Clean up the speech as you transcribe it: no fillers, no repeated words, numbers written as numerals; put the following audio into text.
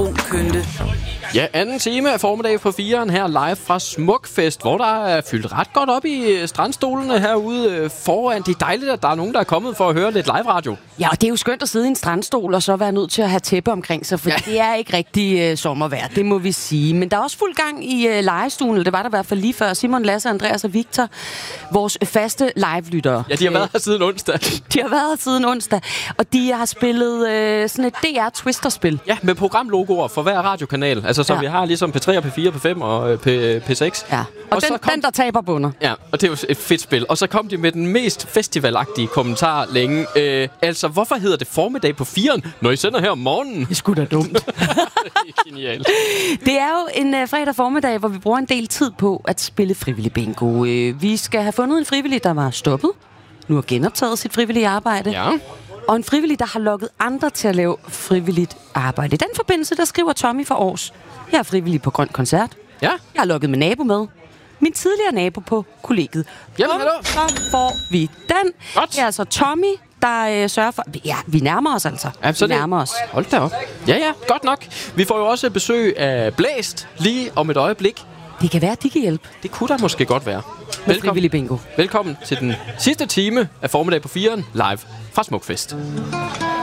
Kronkynde. Ja, anden time af formiddag på 4'eren her live fra Smukfest, hvor der er fyldt ret godt op i strandstolene herude foran. Det er dejligt, at der er nogen, der er kommet for at høre lidt live-radio. Ja, og det er jo skønt at sidde i en strandstol og så være nødt til at have tæppe omkring sig, for det er ikke rigtig sommervejr, det må vi sige. Men der er også fuld gang i legestuen, eller det var der i hvert fald lige før. Simon, Lasse, Andreas og Victor, vores faste live-lyttere. Ja, de har været her siden onsdag. De har været her siden onsdag, og de har spillet sådan et DR-Twister-spil. Ja, med programlogoer for hver radiokanal. Altså, så vi har ligesom P3 og P4, P5 og P6. Ja, og den der taber bunder. Ja, og det er jo et fedt spil. Og så kom de med den mest festivalagtige kommentar længe. Altså, hvorfor hedder det formiddag på 4'eren, når I sender her om morgenen? Det er sgu da dumt. Det er genialt. Det er jo en fredag formiddag, hvor vi bruger en del tid på at spille frivillig bingo. Vi skal have fundet en frivillig, der var stoppet. Nu har genoptaget sit frivillige arbejde. Ja. Og en frivillig, der har lukket andre til at lave frivilligt arbejde. I den forbindelse, der skriver Tommy fra Aars: jeg er frivillig på Grøn Koncert. Ja. Jeg har lukket min nabo med. Min tidligere nabo på kollegiet. Jamen, hallo. Så får vi den. Godt. Det er altså Tommy, der sørger for... Ja, vi nærmer os altså. Ja, så vi nærmer os. Hold da op. Ja, godt nok. Vi får jo også besøg af Blæst lige om et øjeblik. Det kan være, at de kan hjælpe. Det kunne der måske godt være. Frivillig bingo. Velkommen til den sidste time af formiddag på 4'eren live fra Smukfest.